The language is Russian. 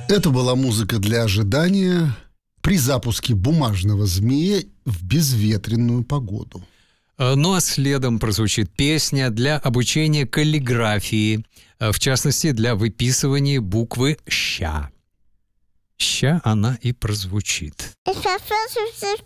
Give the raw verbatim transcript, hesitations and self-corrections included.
Это была музыка для ожидания при запуске бумажного змея в безветренную погоду. Ну а следом прозвучит песня для обучения каллиграфии, в частности, для выписывания буквы «ща». «Ща» она и прозвучит. Ich versuche